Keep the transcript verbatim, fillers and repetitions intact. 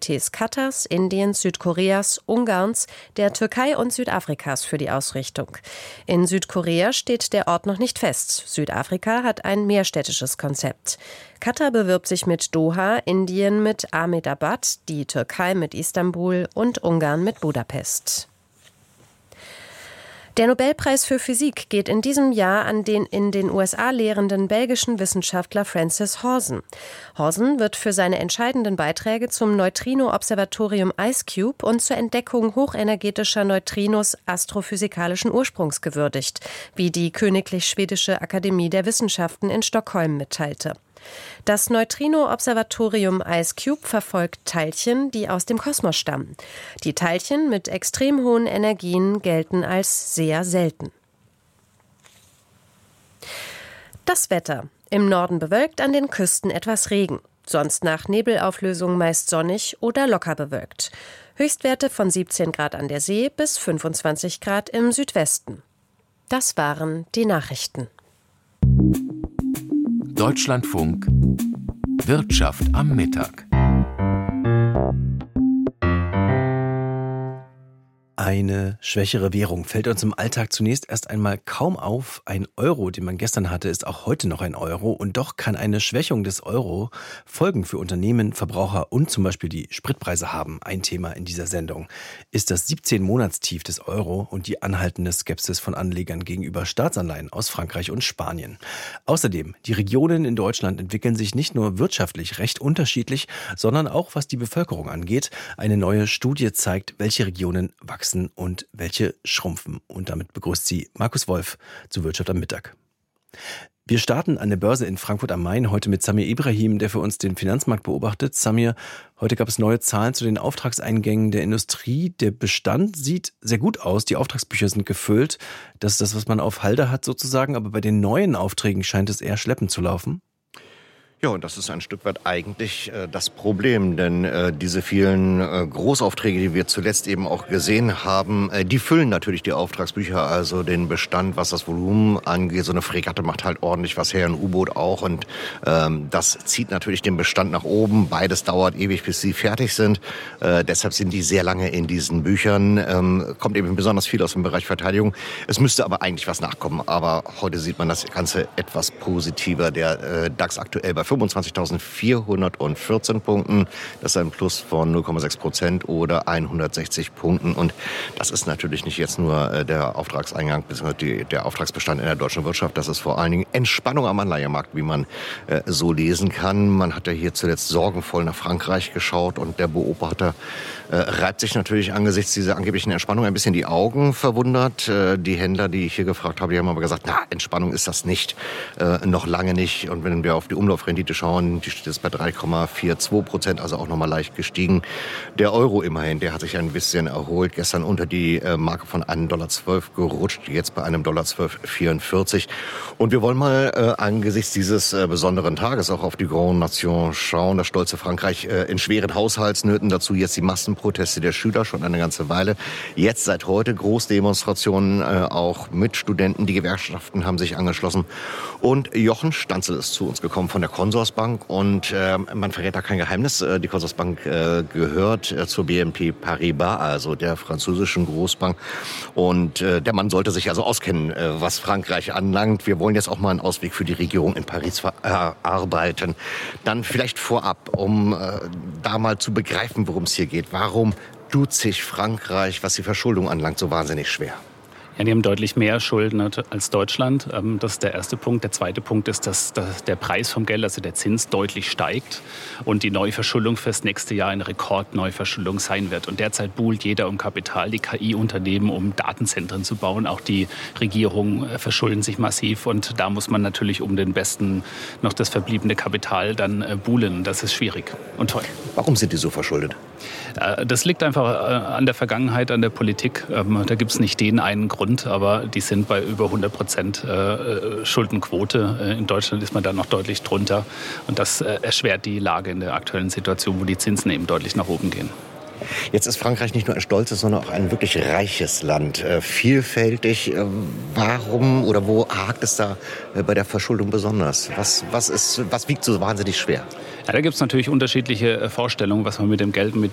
Komitees Katars, Indiens, Südkoreas, Ungarns, der Türkei und Südafrikas für die Ausrichtung. In Südkorea steht der Ort noch nicht fest. Südafrika hat ein mehrstädtisches Konzept. Katar bewirbt sich mit Doha, Indien mit Ahmedabad, die Türkei mit Istanbul und Ungarn mit Budapest. Der Nobelpreis für Physik geht in diesem Jahr an den in den U S A lehrenden belgischen Wissenschaftler Francis Horsen. Horsen wird für seine entscheidenden Beiträge zum Neutrino-Observatorium IceCube und zur Entdeckung hochenergetischer Neutrinos astrophysikalischen Ursprungs gewürdigt, wie die Königlich Schwedische Akademie der Wissenschaften in Stockholm mitteilte. Das Neutrino-Observatorium IceCube verfolgt Teilchen, die aus dem Kosmos stammen. Die Teilchen mit extrem hohen Energien gelten als sehr selten. Das Wetter. Im Norden bewölkt, an den Küsten etwas Regen. Sonst nach Nebelauflösung meist sonnig oder locker bewölkt. Höchstwerte von siebzehn Grad an der See bis fünfundzwanzig Grad im Südwesten. Das waren die Nachrichten. Deutschlandfunk Wirtschaft am Mittag. Eine schwächere Währung fällt uns im Alltag zunächst erst einmal kaum auf. Ein Euro, den man gestern hatte, ist auch heute noch ein Euro. Und doch kann eine Schwächung des Euro Folgen für Unternehmen, Verbraucher und zum Beispiel die Spritpreise haben. Ein Thema in dieser Sendung ist das siebzehn-Monatstief des Euro und die anhaltende Skepsis von Anlegern gegenüber Staatsanleihen aus Frankreich und Spanien. Außerdem, die Regionen in Deutschland entwickeln sich nicht nur wirtschaftlich recht unterschiedlich, sondern auch was die Bevölkerung angeht. Eine neue Studie zeigt, welche Regionen wachsen und welche schrumpfen. Und damit begrüßt sie Markus Wolf zu Wirtschaft am Mittag. Wir starten an der Börse in Frankfurt am Main heute mit Samir Ibrahim, der für uns den Finanzmarkt beobachtet. Samir, heute gab es neue Zahlen zu den Auftragseingängen der Industrie. Der Bestand sieht sehr gut aus, die Auftragsbücher sind gefüllt. Das ist das, was man auf Halde hat sozusagen, aber bei den neuen Aufträgen scheint es eher schleppend zu laufen. Ja, und das ist ein Stück weit eigentlich äh, das Problem, denn äh, diese vielen äh, Großaufträge, die wir zuletzt eben auch gesehen haben, äh, die füllen natürlich die Auftragsbücher, also den Bestand, was das Volumen angeht. So eine Fregatte macht halt ordentlich was her, ein U-Boot auch, und ähm, das zieht natürlich den Bestand nach oben. Beides dauert ewig, bis sie fertig sind. Äh, deshalb sind die sehr lange in diesen Büchern. Ähm, kommt eben besonders viel aus dem Bereich Verteidigung. Es müsste aber eigentlich was nachkommen, aber heute sieht man das Ganze etwas positiver. Der äh, DAX aktuell bei fünfundzwanzigtausendvierhundertvierzehn Punkten. Das ist ein Plus von null Komma sechs Prozent oder hundertsechzig Punkten. Und das ist natürlich nicht jetzt nur der Auftragseingang bzw. der Auftragsbestand in der deutschen Wirtschaft. Das ist vor allen Dingen Entspannung am Anleihemarkt, wie man äh, so lesen kann. Man hat ja hier zuletzt sorgenvoll nach Frankreich geschaut und der Beobachter äh, reibt sich natürlich angesichts dieser angeblichen Entspannung ein bisschen die Augen verwundert. Äh, die Händler, die ich hier gefragt habe, die haben aber gesagt, na, Entspannung ist das nicht, äh, noch lange nicht. Und wenn wir auf die Umlaufrendite schauen, die steht jetzt bei drei Komma zweiundvierzig Prozent, also auch nochmal leicht gestiegen. Der Euro immerhin, der hat sich ein bisschen erholt, gestern unter die äh, Marke von einem Komma zwölf Dollar gerutscht, jetzt bei einem Komma zwölf vierundvierzig. Und wir wollen mal äh, angesichts dieses äh, besonderen Tages auch auf die Grande Nation schauen. Das stolze Frankreich äh, in schweren Haushaltsnöten, dazu jetzt die Massenproteste der Schüler schon eine ganze Weile. Jetzt seit heute Großdemonstrationen äh, auch mit Studenten, die Gewerkschaften haben sich angeschlossen. Und Jochen Stanzel ist zu uns gekommen von der Consorsbank und äh, man verrät da kein Geheimnis. Äh, die Consorsbank äh, gehört äh, zur B N P Paribas, also der französischen Großbank. Und äh, der Mann sollte sich also auskennen, äh, was Frankreich anlangt. Wir wollen jetzt auch mal einen Ausweg für die Regierung in Paris erarbeiten. Dann vielleicht vorab, um äh, da mal zu begreifen, worum es hier geht. Warum tut sich Frankreich, was die Verschuldung anlangt, so wahnsinnig schwer? Ja, die haben deutlich mehr Schulden als Deutschland. Das ist der erste Punkt. Der zweite Punkt ist, dass der Preis vom Geld, also der Zins, deutlich steigt und die Neuverschuldung fürs nächste Jahr eine Rekordneuverschuldung sein wird. Und derzeit buhlt jeder um Kapital, die K I-Unternehmen, um Datenzentren zu bauen. Auch die Regierung verschulden sich massiv und da muss man natürlich um den besten noch das verbliebene Kapital dann buhlen. Das ist schwierig und teuer. Warum sind die so verschuldet? Das liegt einfach an der Vergangenheit, an der Politik. Da gibt es nicht den einen Grund, aber die sind bei über hundert Prozent Schuldenquote. In Deutschland ist man da noch deutlich drunter. Und das erschwert die Lage in der aktuellen Situation, wo die Zinsen eben deutlich nach oben gehen. Jetzt ist Frankreich nicht nur ein stolzes, sondern auch ein wirklich reiches Land. Äh, vielfältig. Äh, warum oder wo hakt es da äh, bei der Verschuldung besonders? Was, was, ist, was wiegt so wahnsinnig schwer? Ja, da gibt es natürlich unterschiedliche Vorstellungen, was man mit dem Geld mit